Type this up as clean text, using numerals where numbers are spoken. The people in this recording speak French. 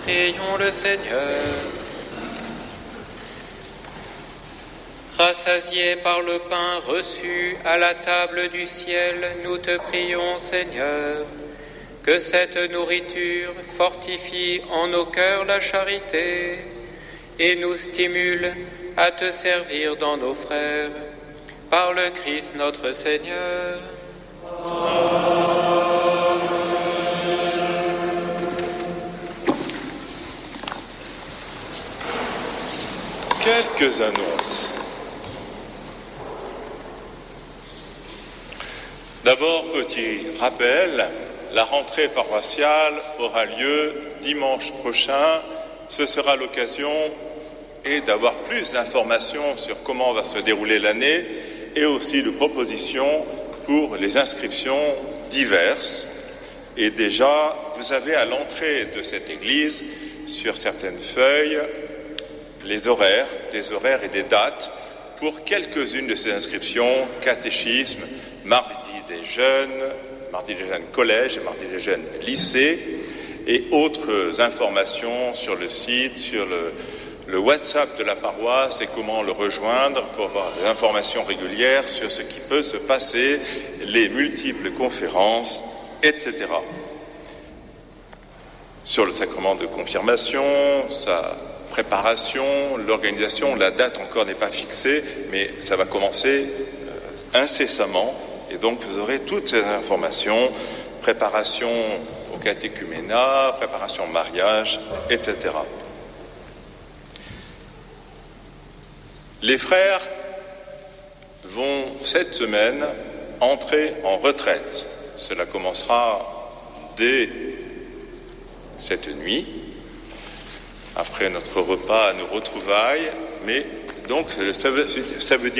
Prions le Seigneur. Rassasiés par le pain reçu à la table du ciel, nous te prions, Seigneur, que cette nourriture fortifie en nos cœurs la charité et nous stimule à te servir dans nos frères. Par le Christ notre Seigneur. Quelques annonces. D'abord, petit rappel, la rentrée paroissiale aura lieu dimanche prochain. Ce sera l'occasion d'avoir plus d'informations sur comment va se dérouler l'année et aussi de propositions pour les inscriptions diverses. Et déjà, vous avez à l'entrée de cette église, sur certaines feuilles, des horaires et des dates pour quelques-unes de ces inscriptions: catéchisme, mardi des jeunes collège et mardi des jeunes lycée, et autres informations sur le site, sur le WhatsApp de la paroisse et comment le rejoindre pour avoir des informations régulières sur ce qui peut se passer, les multiples conférences, etc. Sur le sacrement de confirmation, sa préparation, l'organisation, la date encore n'est pas fixée, mais ça va commencer incessamment. Et donc vous aurez toutes ces informations, préparation au catéchuménat, préparation au mariage, etc. Les frères vont cette semaine entrer en retraite. Cela commencera dès cette nuit, après notre repas à nos retrouvailles, mais donc ça veut dire